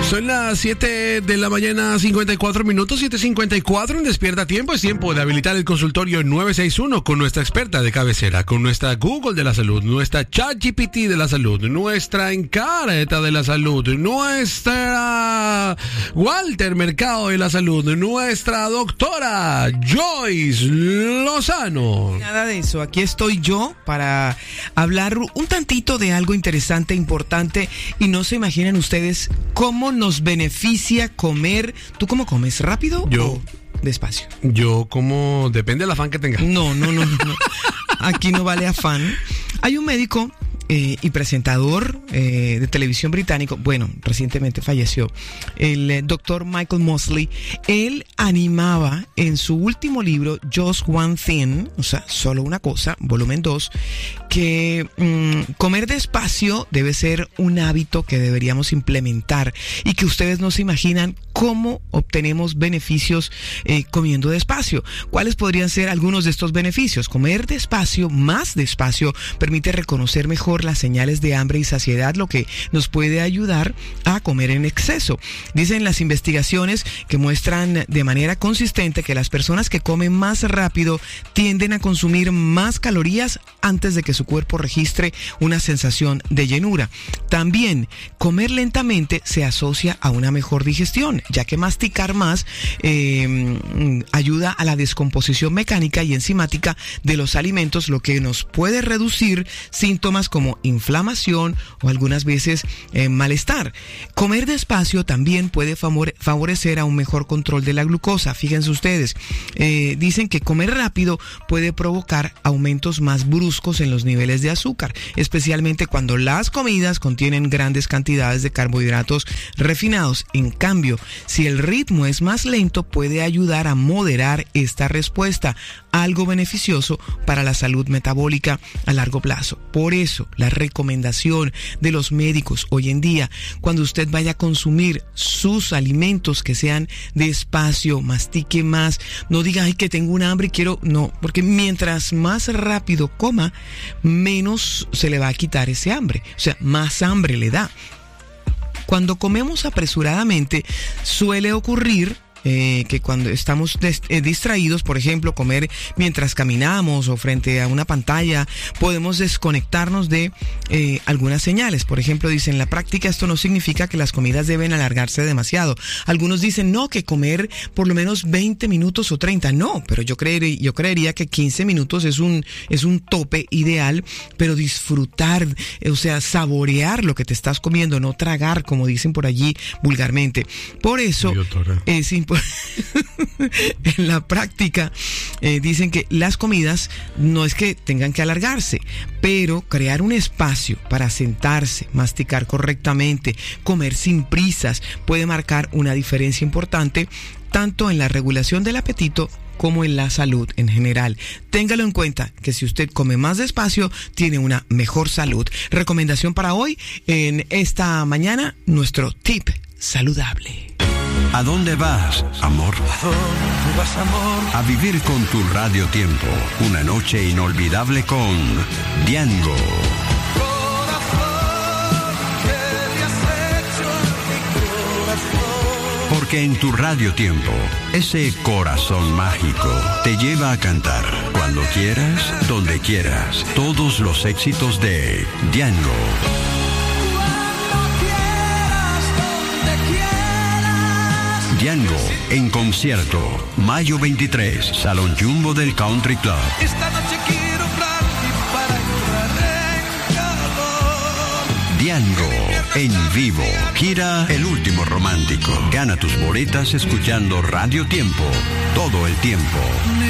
Son las 7 de la mañana, 54 minutos, 7:54 en Despierta Tiempo. Es tiempo de habilitar el consultorio 961 con nuestra experta de cabecera, con nuestra Google de la salud, nuestra ChatGPT de la salud, nuestra Encareta de la salud, nuestra Walter Mercado de la salud, nuestra doctora Joyce Lozano. Nada de eso, aquí estoy yo para hablar un tantito de algo interesante, importante, y no se imaginan ustedes cómo nos beneficia comer. ¿Tú cómo comes? ¿Rápido o despacio? Yo como, depende del afán que tenga. No. Aquí no vale afán. Hay un médico y presentador de televisión británico, bueno, recientemente falleció, el doctor Michael Mosley. Él animaba en su último libro, Just One Thing, o sea, solo una cosa, volumen 2, que comer despacio debe ser un hábito que deberíamos implementar y que ustedes no se imaginan cómo obtenemos beneficios comiendo despacio. ¿Cuáles podrían ser algunos de estos beneficios? Comer despacio, más despacio, permite reconocer mejor las señales de hambre y saciedad, lo que nos puede ayudar a comer en exceso. Dicen las investigaciones que muestran de manera consistente que las personas que comen más rápido tienden a consumir más calorías antes de que su cuerpo registre una sensación de llenura. También, comer lentamente se asocia a una mejor digestión, ya que masticar más ayuda a la descomposición mecánica y enzimática de los alimentos, lo que nos puede reducir síntomas como inflamación o algunas veces malestar. Comer despacio también puede favorecer a un mejor control de la glucosa. Fíjense ustedes, dicen que comer rápido puede provocar aumentos más bruscos en los niveles de azúcar, especialmente cuando las comidas contienen grandes cantidades de carbohidratos refinados. En cambio, si el ritmo es más lento, puede ayudar a moderar esta respuesta, algo beneficioso para la salud metabólica a largo plazo. Por eso, la recomendación de los médicos hoy en día, cuando usted vaya a consumir sus alimentos, que sean despacio, mastique más, no diga, ay, que tengo un hambre y quiero, no, porque mientras más rápido coma, menos se le va a quitar ese hambre, o sea, más hambre le da. Cuando comemos apresuradamente, suele ocurrir que cuando estamos distraídos, por ejemplo, comer mientras caminamos o frente a una pantalla, podemos desconectarnos de algunas señales. Por ejemplo, dicen, en la práctica esto no significa que las comidas deben alargarse demasiado. Algunos dicen, no, que comer por lo menos 20 minutos o 30. No, pero yo creería que 15 minutos es un tope ideal, pero disfrutar, o sea, saborear lo que te estás comiendo, no tragar, como dicen por allí vulgarmente. Por eso es importante. En la práctica dicen que las comidas no es que tengan que alargarse, pero crear un espacio para sentarse, masticar correctamente, comer sin prisas, puede marcar una diferencia importante tanto en la regulación del apetito como en la salud en general. Téngalo en cuenta que si usted come más despacio, tiene una mejor salud. Recomendación para hoy, en esta mañana, nuestro tip saludable. ¿A dónde vas, amor? ¿A dónde vas, amor? A vivir con tu Radio Tiempo. Una noche inolvidable con Diango. Corazón, ¿qué me has hecho en mi corazón? Porque en tu Radio Tiempo, ese corazón mágico te lleva a cantar cuando quieras, donde quieras, todos los éxitos de Diango. Diango en concierto, mayo 23, Salón Jumbo del Country Club. Esta noche quiero hablarte para llorar en calor. Diango en vivo, gira El Último Romántico. Gana tus boletas escuchando Radio Tiempo todo el tiempo.